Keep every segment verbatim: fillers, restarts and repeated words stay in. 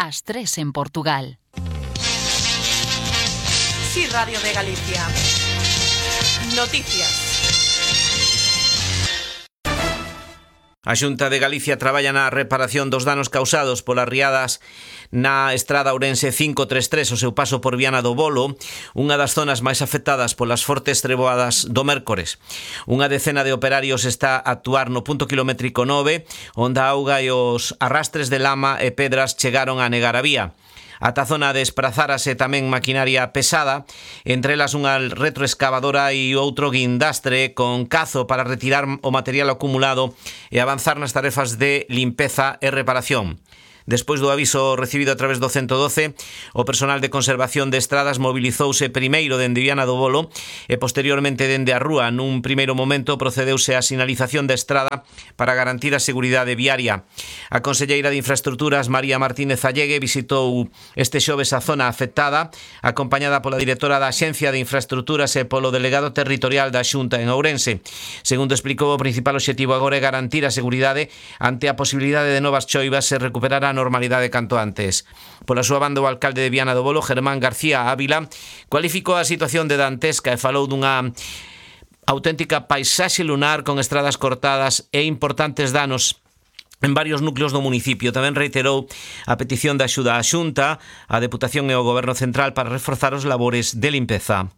ás tres en Portugal. Sí, Radio de Galicia. Noticias. A Xunta de Galicia traballa na reparación dos danos causados polas riadas na estrada Ourense cinco tres tres, o seu paso por Viana do Bolo, unha das zonas máis afectadas polas fortes treboadas do mércores. Unha decena de operarios está a actuar no punto kilométrico nove, onde a auga e os arrastres de lama e pedras chegaron a negar a vía. Ata a zona desprazárase tamén maquinaria pesada, entre elas unha retroexcavadora e outro guindastre con cazo para retirar o material acumulado e avanzar nas tarefas de limpeza e reparación. Despois do aviso recibido a través do ciento doce, o personal de conservación de estradas mobilizouse primeiro dende Viana do Bolo e posteriormente dende a rúa. Nun primeiro momento procedeuse a sinalización da estrada para garantir a seguridade viaria. A conselleira de Infraestructuras, María Martínez Allegue, visitou este xoves a zona afectada, acompañada pola directora da Axencia de Infraestructuras e polo delegado territorial da Xunta en Ourense. Segundo explicou, o principal obxectivo agora é garantir a seguridade ante a posibilidade de novas choivas e recuperar a normalidade canto antes. Pola súa banda, o alcalde de Viana do Bolo, Germán García Ávila, cualificou a situación de dantesca e falou dunha auténtica paisaxe lunar con estradas cortadas e importantes danos en varios núcleos do municipio. Tamén reiterou a petición de axuda á Xunta, a Deputación e o Goberno Central para reforzar os labores de limpeza.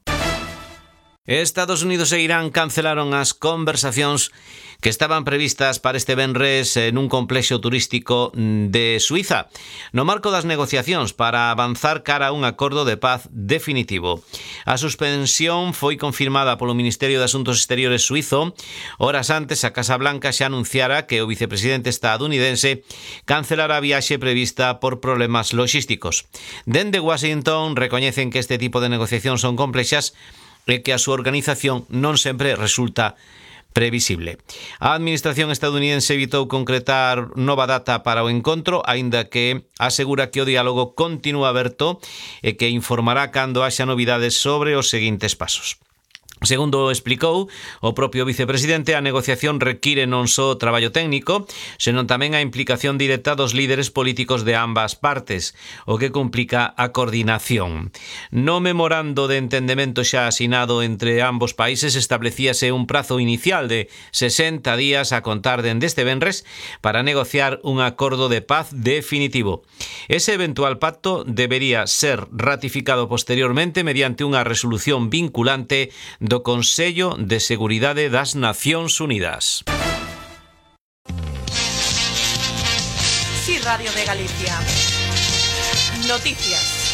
Estados Unidos e Irán cancelaron as conversacións que estaban previstas para este venres nun complexo turístico de Suiza, no marco das negociacións para avanzar cara a un acordo de paz definitivo. A suspensión foi confirmada polo Ministerio de Asuntos Exteriores suizo. Horas antes, a Casa Blanca xa anunciara que o vicepresidente estadounidense cancelara a viaxe prevista por problemas logísticos. Dende Washington recoñecen que este tipo de negociacións son complexas e que a súa organización non sempre resulta previsible. A administración estadounidense evitou concretar nova data para o encontro, aínda que asegura que o diálogo continúa aberto e que informará cando haxa novidades sobre os seguintes pasos. Segundo explicou o propio vicepresidente, a negociación require non só traballo técnico, senón tamén a implicación directa dos líderes políticos de ambas partes, o que complica a coordinación. No memorando de entendemento xa asinado entre ambos países establecíase un prazo inicial de sesenta días a contar dende este venres para negociar un acordo de paz definitivo. Ese eventual pacto debería ser ratificado posteriormente mediante unha resolución vinculante do Consello de Seguridade das Nacións Unidas. Sí, Radio de Galicia. Noticias.